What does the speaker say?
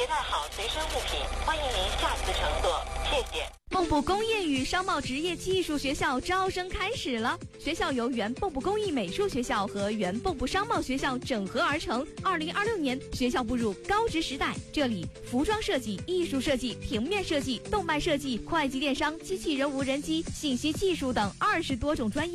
携带好随身物品，欢迎您下次乘坐，谢谢。 蚌埠工业与商贸职业技术学校招生开始了，学校由原蚌埠工艺美术学校和原蚌埠商贸学校整合而成。2026年，学校步入高职时代，这里服装设计、艺术设计、平面设计、动漫设计、会计电商、机器人无人机、信息技术等20多种专业